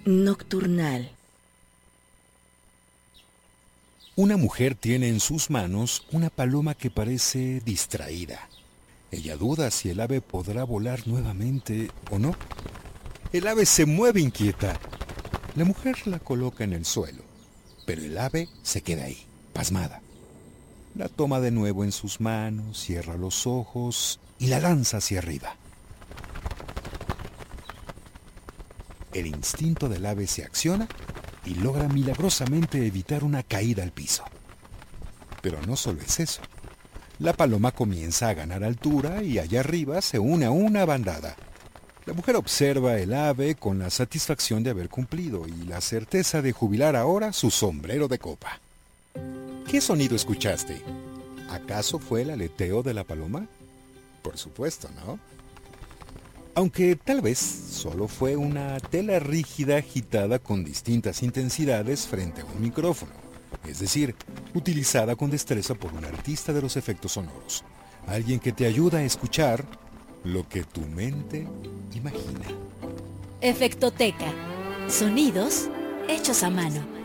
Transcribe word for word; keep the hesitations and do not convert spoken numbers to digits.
Nocturnal. Una mujer tiene en sus manos una paloma que parece distraída. Ella duda si el ave podrá volar nuevamente o no. El ave se mueve inquieta. La mujer la coloca en el suelo, pero el ave se queda ahí, pasmada. La toma de nuevo en sus manos, cierra los ojos y la lanza hacia arriba. El instinto del ave se acciona y logra milagrosamente evitar una caída al piso. Pero no solo es eso. La paloma comienza a ganar altura y allá arriba se une a una bandada. La mujer observa el ave con la satisfacción de haber cumplido y la certeza de jubilar ahora su sombrero de copa. ¿Qué sonido escuchaste? ¿Acaso fue el aleteo de la paloma? Por supuesto, ¿no? Aunque tal vez solo fue una tela rígida agitada con distintas intensidades frente a un micrófono, es decir, utilizada con destreza por un artista de los efectos sonoros, alguien que te ayuda a escuchar lo que tu mente imagina. Efectoteca. Sonidos hechos a mano.